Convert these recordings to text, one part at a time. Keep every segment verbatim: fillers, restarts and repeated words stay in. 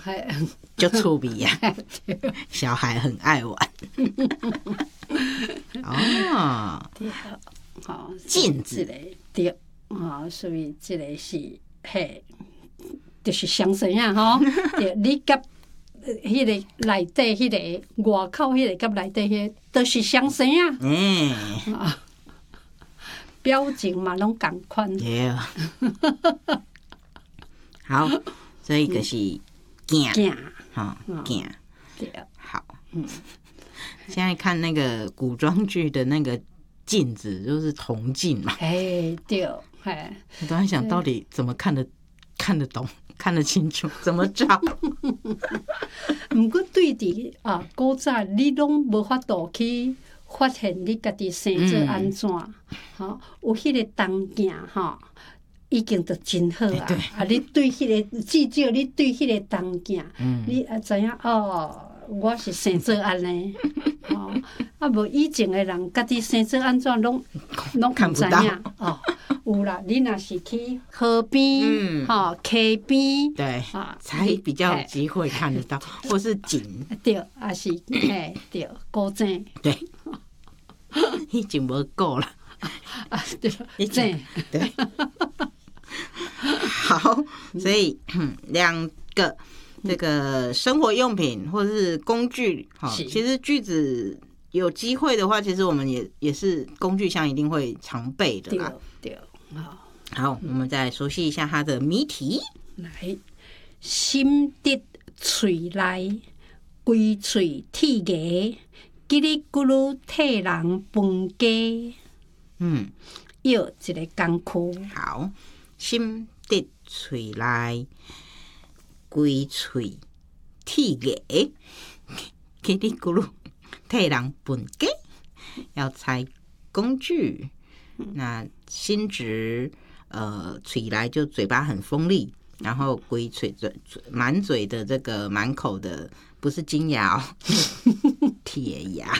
就趣味呀，小孩很爱玩。哦， 对，好， 镜子对，啊，所以这个是嘿，就是相生啊，吼，对，你甲迄个内底迄个外口迄个甲内底迄个都是相生啊。 嗯， 啊，表情嘛拢共款。 对。好，所以就是镜， 镜， 哈，镜， 对， 好。嗯，现在看那个古装剧的那个镜子，就是铜镜嘛。 哎，对，哎， 我都在想到底怎么看得看得懂、看得清楚，怎么照？ 毋过对伫啊古早，你拢无法度去发现你家己生做安怎，吼、嗯，有迄个铜镜吼。已经就真好啊！啊，你对迄、那个，至少你对迄个铜镜，嗯、你啊知影哦，我是生做安尼，哦，啊无以前的人家己生做安怎，拢拢毋知影哦。有啦，你若是去河边、吼、嗯、溪边， 对，啊，才比较有机会看得到，或是景， 对，啊是，嘿，对，古井， 对，已经无够了， 啊对，井， 对。好，所以两个这个生活用品或者是工具，哈，其实句子有机会的话，其实我们也也是工具箱一定会常备的啦。 对，好， 好，我们再熟悉一下它的谜题。 来，心伫喙内，规喙铁牙，叽里咕噜替人分家。嗯，要一个工具。 好，心伫喙内，规喙铁牙，叽里咕噜替人分家。要猜工具，那心直，呃，嘴来就嘴巴很锋利，然后规嘴嘴满嘴的这个满口的不是金牙哦，铁牙。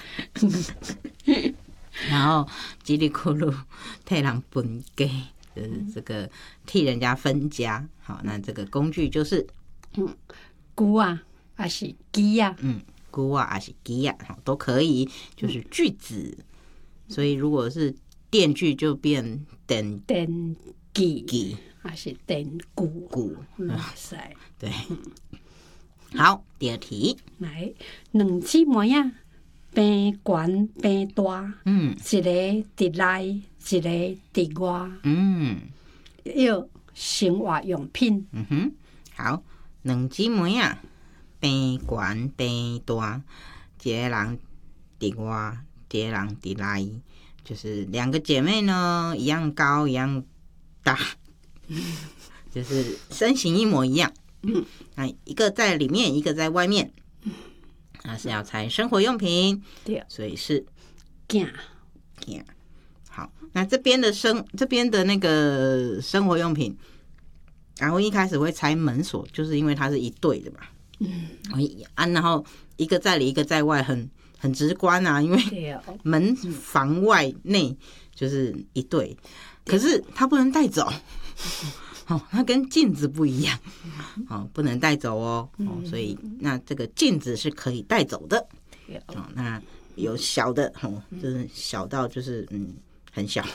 然后叽里咕噜替人分家，就是这个替人家分家。好，那这个工具就是嗯，鼓啊，还是机啊？ 嗯，鼓啊，还是机啊，都可以，就是句子。所以如果是电锯就变电电锯， 锯还是电鼓鼓， 哇塞， 对。好，第二题， 来，两姊妹啊。边悬边大，嗯，一个伫内，一个伫外，嗯，要生活用品， 嗯哼，好，两姊妹啊，边悬边大，一个人伫外，一个人伫内，就是两个姐妹呢，一样高，一样大，就是身形一模一样，嗯，那一个在里面，一个在外面。那是要猜生活用品， 对， 所以是镜镜。好，那这边的生这边的那个生活用品，然后一开始会猜门锁，就是因为它是一对的嘛。嗯，啊，然后一个在里，一个在外，很很直观啊，因为门房外内就是一对，可是它不能带走。哦，它跟镜子不一样，哦，不能带走哦，哦，所以那这个镜子是可以带走的，哦，那有小的，哦，就是小到就是嗯很小，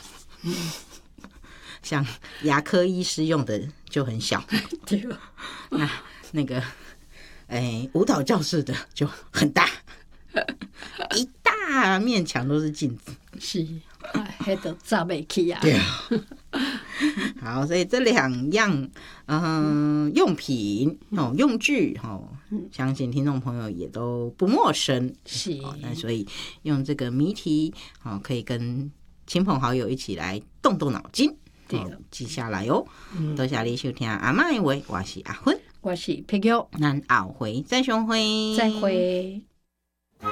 像牙科医师用的就很小，那那个哎舞蹈教室的就很大，一大面墙都是镜子， 是，迄都扎不起啊。 对啊。好，所以这两样嗯、呃、用品哦用具哦，相信听众朋友也都不陌生。 是， 哦，那所以用这个谜题哦，可以跟亲朋好友一起来动动脑筋，哦，记下来哦。嗯、多谢你收听阿嬷的话，我是阿芬， 我是佩玉， 咱后回再相会， 再会。